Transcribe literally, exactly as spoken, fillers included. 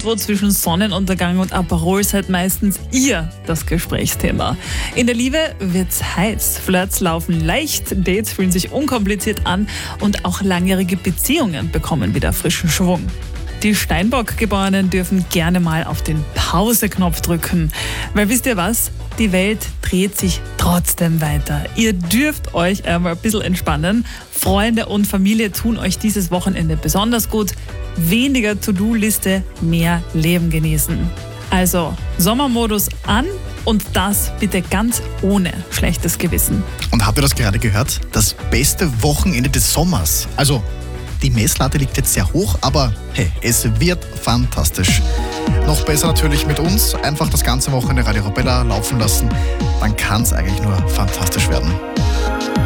irgendwo zwischen Sonnenuntergang und Aperol seid meistens ihr das Gesprächsthema. In der Liebe wird's heiß, Flirts laufen leicht, Dates fühlen sich unkompliziert an und auch langjährige Beziehungen bekommen wieder frischen Schwung. Die Steinbock-Geborenen dürfen gerne mal auf den Pause-Knopf drücken. Weil wisst ihr was? Die Welt dreht sich trotzdem weiter. Ihr dürft euch einmal ein bisschen entspannen. Freunde und Familie tun euch dieses Wochenende besonders gut. Weniger To-Do-Liste, mehr Leben genießen. Also Sommermodus an und das bitte ganz ohne schlechtes Gewissen. Und habt ihr das gerade gehört? Das beste Wochenende des Sommers. Also die Messlatte liegt jetzt sehr hoch, aber hey, es wird fantastisch. Noch besser natürlich mit uns. Einfach das ganze Wochenende Radio Arabella laufen lassen. Dann kann es eigentlich nur fantastisch werden.